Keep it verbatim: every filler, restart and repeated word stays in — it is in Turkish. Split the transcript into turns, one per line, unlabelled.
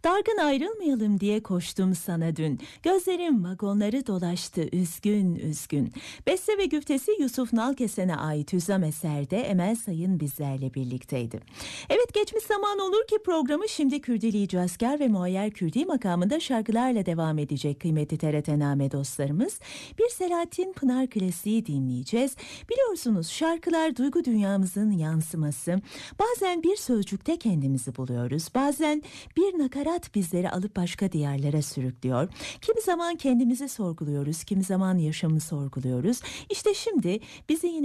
Dargın ayrılmayalım diye koştum sana dün. Gözlerim vagonları dolaştı üzgün üzgün. Beste ve güftesi Yusuf Nalkesen'e ait Hüzzam eserde Emel Sayın bizlerle birlikteydi. Evet, geçmiş zaman olur ki programı şimdi Kürdili Cazkar ve Muayyer Kürdi makamında şarkılarla devam edecek kıymetli T R T Name dostlarımız. Bir Selahattin Pınar klasiği dinleyeceğiz. Biliyorsunuz şarkılar duygu dünyamızın yansıması. Bazen bir sözcükte kendimizi buluyoruz. Bazen bir nakarat bizleri alıp başka diyarlara sürüklüyor. Kimi zaman kendimizi sorguluyoruz, kimi zaman yaşamı sorguluyoruz. İşte şimdi bizi yine